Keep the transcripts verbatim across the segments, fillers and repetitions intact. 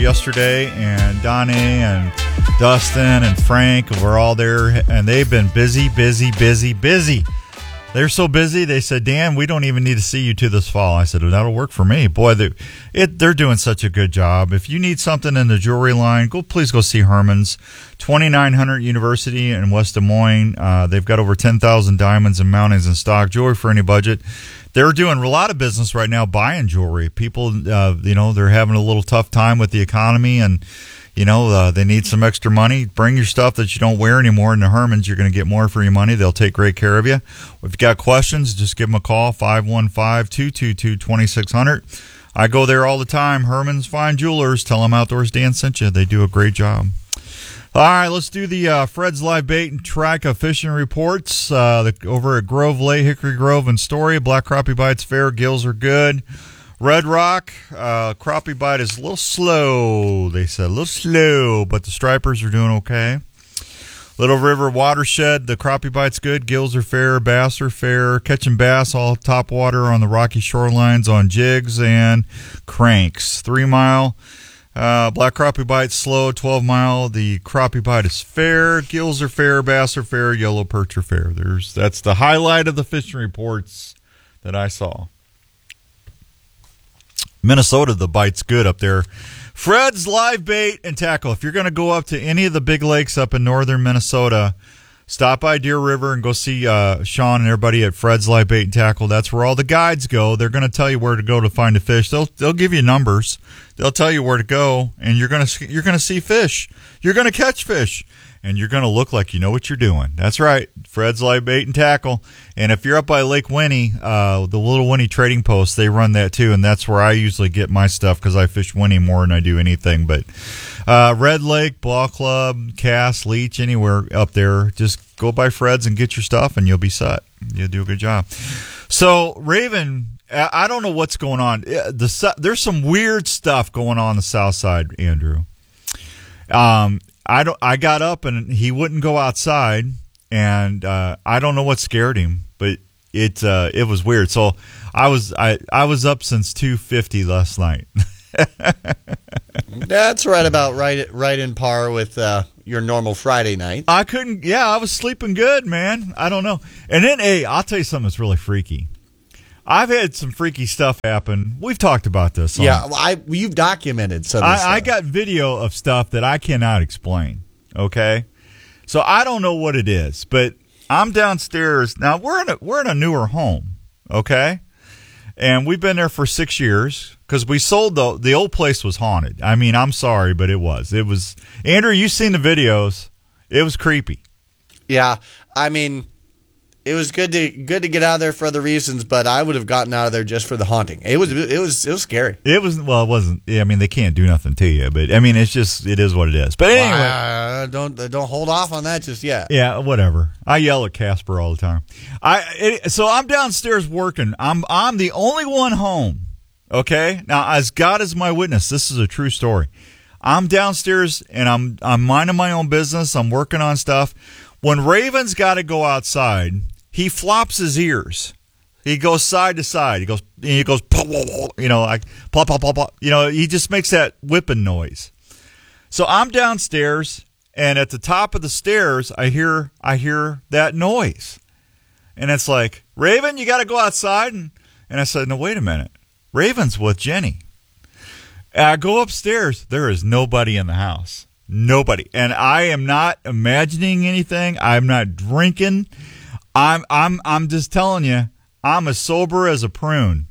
yesterday, and Donnie and Dustin and Frank were all there, and they've been busy, busy, busy, busy. They're so busy, they said, Dan, we don't even need to see you to this fall. I said, well, that'll work for me. Boy, they, it, they're doing such a good job. If you need something in the jewelry line, go please go see Herman's. twenty-nine hundred University in West Des Moines. Uh, they've got over ten thousand diamonds and mountings in stock. Jewelry for any budget. They're doing a lot of business right now buying jewelry. People, uh, you know, they're having a little tough time with the economy, and you know, uh, they need some extra money. Bring your stuff that you don't wear anymore into Herman's. You're going to get more for your money. They'll take great care of you. If you've got questions, just give them a call, five one five, two two two, two six zero zero. I go there all the time. Herman's Fine Jewelers. Tell them Outdoors Dan sent you. They do a great job. All right, let's do the uh, Fred's Live Bait and Track Fishing Reports. Uh, the, over at Grove Lake, Hickory Grove and Story, black crappie bites fair, gills are good. Red Rock, uh, crappie bite is a little slow, they said, a little slow, but the stripers are doing okay. Little River Watershed, the crappie bite's good, gills are fair, bass are fair, catching bass all top water on the rocky shorelines on jigs and cranks. Three mile, uh, black crappie bite's slow, twelve mile, the crappie bite is fair, gills are fair, bass are fair, yellow perch are fair. There's That's the highlight of the fishing reports that I saw. Minnesota, the bite's good up there. Fred's Live Bait and Tackle. If you're going to go up to any of the big lakes up in northern Minnesota, stop by Deer River and go see uh, Sean and everybody at Fred's Live Bait and Tackle. That's where all the guides go. They're going to tell you where to go to find a fish. They'll they'll give you numbers. They'll tell you where to go, and you're going to you're going to see fish. You're going to catch fish, and you're going to look like you know what you're doing. That's right, Fred's Live Bait and Tackle. And if you're up by Lake Winnie, uh, the Little Winnie Trading Post, they run that too, and that's where I usually get my stuff because I fish Winnie more than I do anything. But uh, Red Lake, Ball Club, Cass, Leech, anywhere up there, just go by Fred's and get your stuff, and you'll be set. You'll do a good job. So, Raven, I don't know what's going on. The, there's some weird stuff going on, on the south side, Andrew. Um, I don't. I got up and he wouldn't go outside, and uh, I don't know what scared him, but it uh, it was weird. So I was I, I was up since two fifty last night. That's right about right right in par with uh, your normal Friday night. I couldn't. Yeah, I was sleeping good, man. I don't know. And then, hey, I'll tell you something that's really freaky. I've had some freaky stuff happen. We've talked about this. Yeah, well, I you've documented some. I, I got video of stuff that I cannot explain. Okay, so I don't know what it is, but I'm downstairs now. We're in a we're in a newer home. Okay, and we've been there for six years because we sold the the old place was haunted. I mean, I'm sorry, but it was. It was. Andrew, you've seen the videos. It was creepy. Yeah, I mean. It was good to good to get out of there for other reasons, but I would have gotten out of there just for the haunting. It was it was it was scary. It was well, it wasn't. I mean, they can't do nothing to you, but I mean, it's just it is what it is. But anyway, uh, don't don't hold off on that just yet. Yeah, whatever. I yell at Casper all the time. I it, so I'm downstairs working. I'm I'm the only one home. Okay, now as God is my witness, this is a true story. I'm downstairs and I'm I'm minding my own business. I'm working on stuff. When Raven's got to go outside, he flops his ears. He goes side to side. He goes, he goes, you know, like plop, plop, plop, plop. You know, he just makes that whipping noise. So I'm downstairs, and at the top of the stairs, I hear, I hear that noise, and it's like, Raven, you got to go outside. And and I said, no, wait a minute, Raven's with Jenny. And I go upstairs. There is nobody in the house. Nobody. And I am not imagining anything. I'm not drinking. I'm I'm I'm just telling you, I'm as sober as a prune.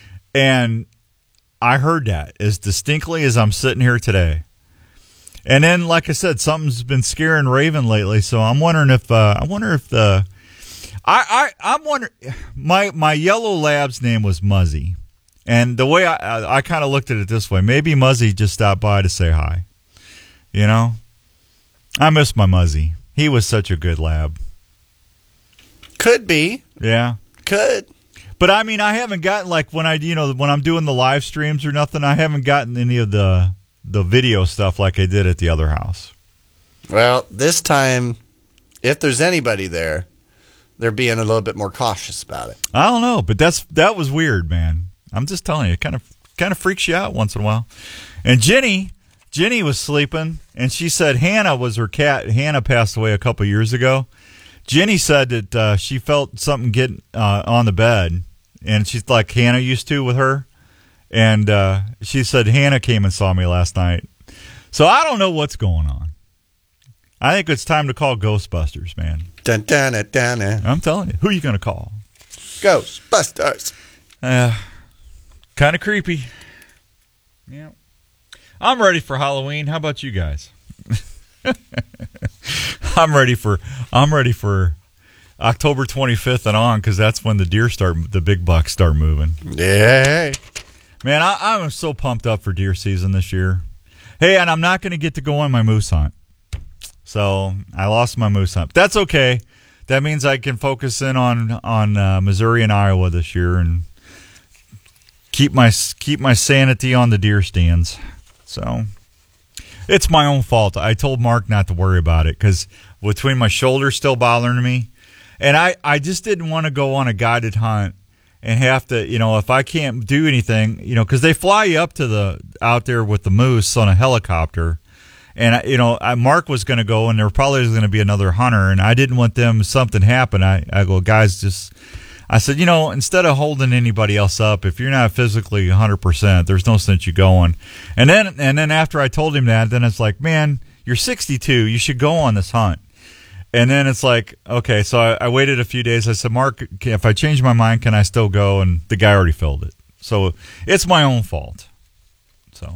And I heard that as distinctly as I'm sitting here today. And then, like I said, something's been scaring Raven lately, so I'm wondering if uh, I wonder if the I I I'm wondering my my yellow lab's name was Muzzy. And the way I I, I kind of looked at it this way, maybe Muzzy just stopped by to say hi. You know, I miss my Muzzy. He was such a good lab. Could be. Yeah. Could. But I mean, I haven't gotten like when I, you know, when I'm doing the live streams or nothing, I haven't gotten any of the the video stuff like I did at the other house. Well, this time, if there's anybody there, they're being a little bit more cautious about it. I don't know, but that's that was weird, man. I'm just telling you, it kind of kind of freaks you out once in a while. And Jenny, Jenny was sleeping, and she said Hannah was her cat. Hannah passed away a couple years ago. Jenny said that uh, she felt something get uh, on the bed, and she's like Hannah used to with her. And uh, she said Hannah came and saw me last night. So I don't know what's going on. I think it's time to call Ghostbusters, man. Dun, dun, dun, dun, dun. I'm telling you. Who are you going to call? Ghostbusters. Uh, kind of creepy. Yeah. I'm ready for Halloween. How about you guys? I'm ready for I'm ready for October twenty-fifth and on, because that's when the deer start, the big bucks start moving. Yeah. Man, I, I'm so pumped up for deer season this year. Hey, and I'm not going to get to go on my moose hunt. So I lost my moose hunt. That's okay. That means I can focus in on on uh, Missouri and Iowa this year and keep my keep my sanity on the deer stands. So it's my own fault. I told Mark not to worry about it because between my shoulders still bothering me, and I, I just didn't want to go on a guided hunt and have to, you know, if I can't do anything, you know, because they fly you up to the out there with the moose on a helicopter. And, you know, I, Mark was going to go, and there probably was going to be another hunter, and I didn't want them, something happen. I, I go, guys, just, I said, you know, instead of holding anybody else up, if you're not physically one hundred percent, there's no sense you going. And then, and then after I told him that, then it's like, man, you're sixty-two, you should go on this hunt. And then it's like, okay, so I, I waited a few days. I said, Mark, if I change my mind, can I still go? And the guy already filled it. So it's my own fault. So.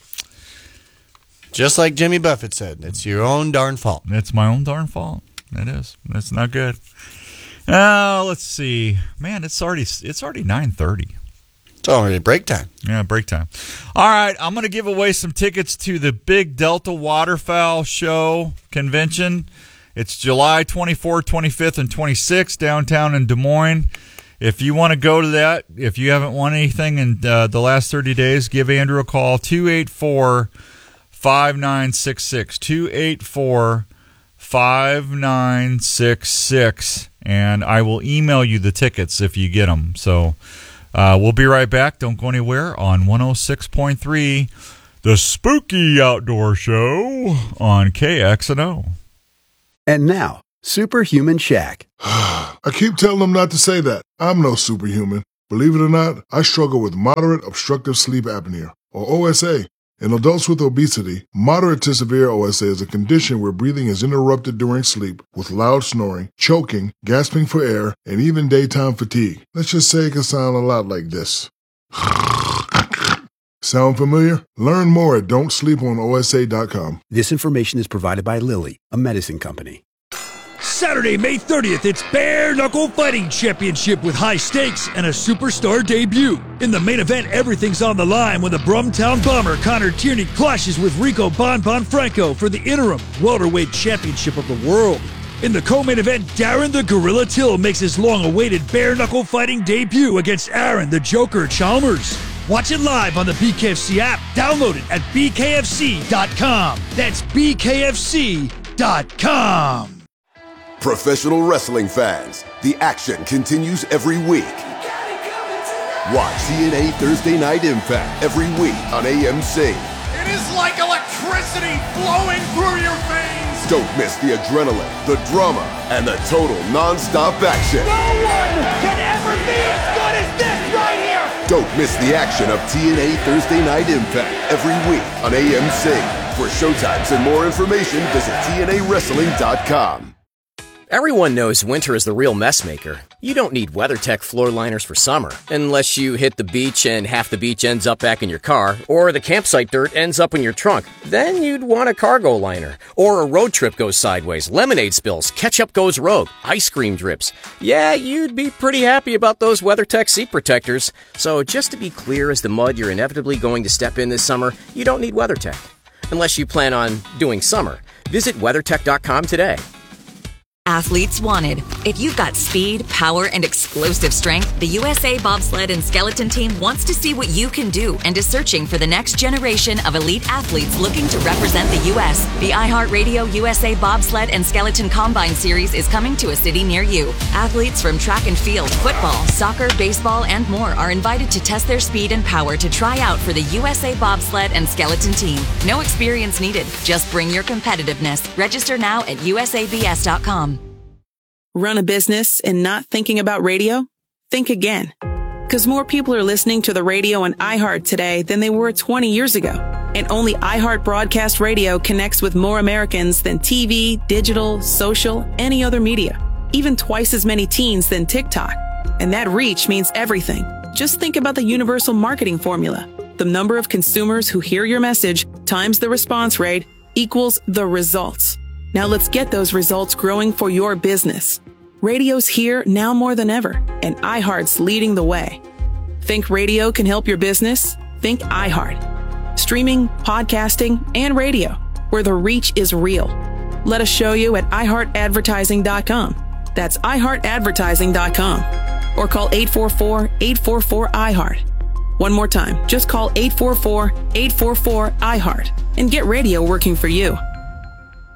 Just like Jimmy Buffett said, it's your own darn fault. It's my own darn fault. It is. It's not good. Uh, let's see. Man, it's already it's already nine thirty. It's already break time. Yeah, break time. All right, I'm going to give away some tickets to the big Delta Waterfowl Show convention. It's July twenty-fourth, twenty-fifth, and twenty-sixth downtown in Des Moines. If you want to go to that, if you haven't won anything in uh, the last thirty days, give Andrew a call, two eight four, five nine six six, two eight four, five nine six six, and I will email you the tickets if you get them. So uh, we'll be right back. Don't go anywhere on one oh six point three, the Spooky Outdoor Show on K X N O. And now, Superhuman Shaq. I keep telling them not to say that. I'm no superhuman. Believe it or not, I struggle with moderate obstructive sleep apnea, or O S A. In adults with obesity, moderate to severe O S A is a condition where breathing is interrupted during sleep with loud snoring, choking, gasping for air, and even daytime fatigue. Let's just say it can sound a lot like this. Sound familiar? Learn more at don't sleep on O S A dot com. This information is provided by Lilly, a medicine company. Saturday, May thirtieth, it's Bare Knuckle Fighting Championship with high stakes and a superstar debut. In the main event, everything's on the line when the Brumtown Bomber Connor Tierney clashes with Rico Bon Bon Franco for the interim welterweight championship of the world. In the co-main event, Darren the Gorilla Till makes his long-awaited Bare Knuckle Fighting debut against Aaron the Joker Chalmers. Watch it live on the B K F C app. Download it at B K F C dot com. That's B K F C dot com. Professional wrestling fans, the action continues every week. Watch T N A Thursday Night Impact every week on A M C. It is like electricity flowing through your veins. Don't miss the adrenaline, the drama, and the total non-stop action. No one can ever be as good as this right here. Don't miss the action of T N A Thursday Night Impact every week on A M C. For showtimes and more information, visit T N A wrestling dot com. Everyone knows winter is the real mess maker. You don't need WeatherTech floor liners for summer, unless you hit the beach and half the beach ends up back in your car, or the campsite dirt ends up in your trunk. Then you'd want a cargo liner. Or a road trip goes sideways, lemonade spills, ketchup goes rogue, ice cream drips. Yeah, you'd be pretty happy about those WeatherTech seat protectors. So just to be clear as the mud you're inevitably going to step in this summer, you don't need WeatherTech. Unless you plan on doing summer. Visit WeatherTech dot com today. Athletes wanted, If you've got speed, power, and explosive strength, the U S A Bobsled and Skeleton Team wants to see what you can do and is searching for the next generation of elite athletes looking to represent the U S The iHeartRadio U S A Bobsled and Skeleton Combine Series is coming to a city near you. Athletes from track and field, football, soccer, baseball, and more are invited to test their speed and power to try out for the U S A Bobsled and Skeleton Team. No experience needed. Just bring your competitiveness. Register now at U S A B S dot com. Run a business and not thinking about radio? Think again. Because more people are listening to the radio on iHeart today than they were twenty years ago. And only iHeart Broadcast Radio connects with more Americans than T V, digital, social, any other media. Even twice as many teens than TikTok. And that reach means everything. Just think about the universal marketing formula. The number of consumers who hear your message times the response rate equals the results. Now let's get those results growing for your business. Radio's here now more than ever, and iHeart's leading the way. Think radio can help your business? Think iHeart. Streaming, podcasting, and radio, where the reach is real. Let us show you at i heart advertising dot com. That's i heart advertising dot com. Or call eight four four, eight four four, I heart. One more time, just call eight four four, eight four four, I heart and get radio working for you.